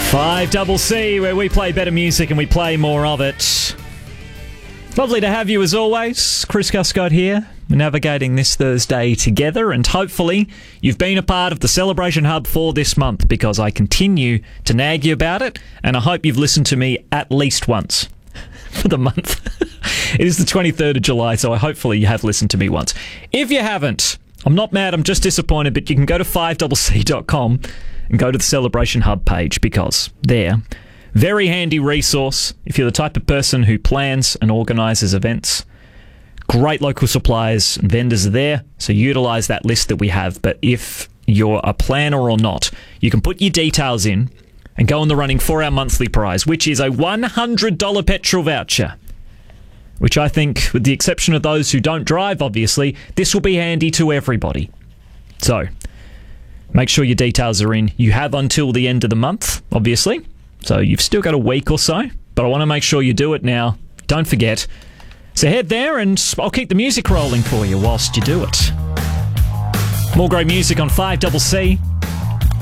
5CC, where we play better music and we play more of it. Lovely to have you as always. Chris Guscott here. We're navigating this Thursday together, and hopefully you've been a part of the Celebration Hub for this month, because I continue to nag you about it, and I hope you've listened to me at least once for the month. It is the 23rd of July, so hopefully you have listened to me once. If you haven't, I'm not mad, I'm just disappointed, but you can go to 5CC.com and go to the Celebration Hub page, because there, very handy resource if you're the type of person who plans and organises events. Great local suppliers and vendors are there, so utilise that list that we have. But if you're a planner or not, you can put your details in and go in the running for our monthly prize, which is a $100 petrol voucher, which I think, with the exception of those who don't drive, obviously, this will be handy to everybody. So, make sure your details are in. You have until the end of the month, obviously, so you've still got a week or so, but I want to make sure you do it now. Don't forget. So head there and I'll keep the music rolling for you whilst you do it. More great music on 5CC.